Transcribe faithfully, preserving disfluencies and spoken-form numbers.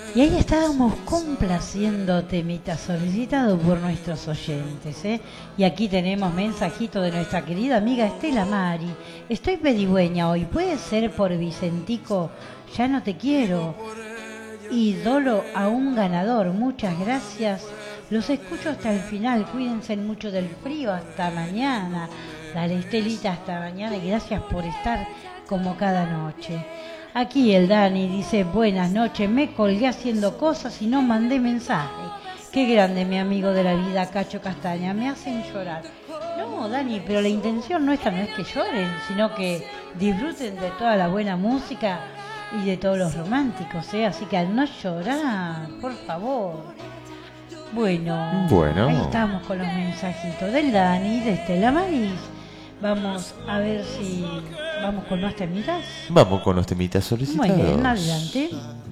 Y ahí estábamos complaciendo temitas solicitados por nuestros oyentes, ¿eh? Y aquí tenemos mensajito de nuestra querida amiga Estela Mari. Estoy pedigüeña hoy, puede ser por Vicentico, ya no te quiero. Ídolo a un ganador, muchas gracias. Los escucho hasta el final, cuídense mucho del frío, hasta mañana. Dale Estelita, hasta mañana y gracias por estar como cada noche. Aquí el Dani dice, buenas noches, me colgué haciendo cosas y no mandé mensaje. Qué grande mi amigo de la vida, Cacho Castaña, me hacen llorar. No, Dani, pero la intención nuestra no es que lloren, sino que disfruten de toda la buena música y de todos los románticos, ¿eh? Así que al no llorar, por favor. Bueno, bueno, ahí estamos con los mensajitos del Dani, de Estela Maris. Vamos a ver si vamos con nuestras temitas. Vamos con los temitas solicitados. Muy bien, adelante.